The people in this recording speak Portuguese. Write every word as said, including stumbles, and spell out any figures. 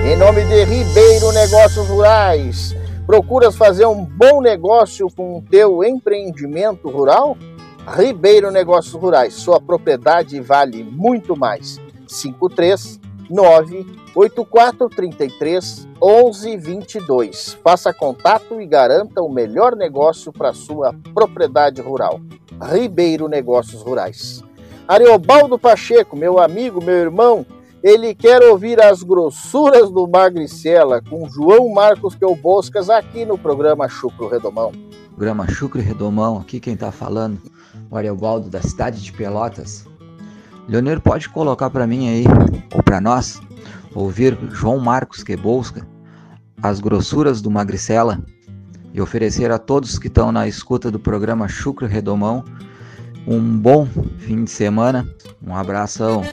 Em nome de Ribeiro Negócios Rurais, procuras fazer um bom negócio com o teu empreendimento rural? Ribeiro Negócios Rurais, sua propriedade vale muito mais. cinco três nove oito quatro três três um um dois dois. Faça contato e garanta o melhor negócio para sua propriedade rural. Ribeiro Negócios Rurais. Ariobaldo Pacheco, meu amigo, meu irmão, ele quer ouvir as grossuras do Magricela com João Marcos Queuboscas aqui no programa Chucro Redomão. Programa Chucro Redomão, aqui quem tá falando, o Ariobaldo da cidade de Pelotas. Leonir, pode colocar para mim aí, ou para nós, ouvir João Marcos Queuboscas, as grossuras do Magricela, e oferecer a todos que estão na escuta do programa Chucro Redomão um bom fim de semana. Um abração.